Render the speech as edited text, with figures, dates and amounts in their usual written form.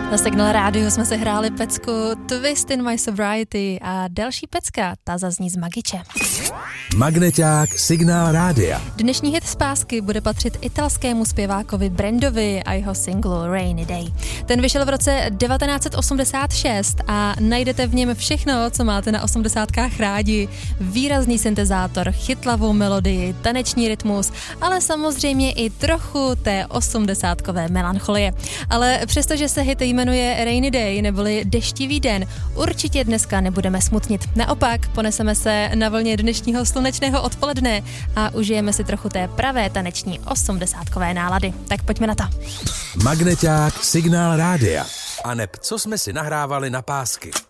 Na Signál rádiu jsme se hráli pecku Twist in My Sobriety a další pecka, ta zazní z Magiče. Magneťák Signál rádia. Dnešní hit z pásky bude patřit italskému zpěvákovi Brandovi a jeho singlu Rainy Day. Ten vyšel v roce 1986 a najdete v něm všechno, co máte na 80kách rádi. Výrazný syntezátor, chytlavou melodii, taneční rytmus, ale samozřejmě i trochu té 80kové melancholie. Ale přestože se hit jmenuje Rainy Day, neboli deštivý den, určitě dneska nebudeme smutnit. Naopak, poneseme se na vlně dnešního slunečného odpoledne a užijeme si trochu té pravé taneční 80kové nálady. Tak pojďme na to. Magneťák Signál rádia. A neb, co jsme si nahrávali na pásky.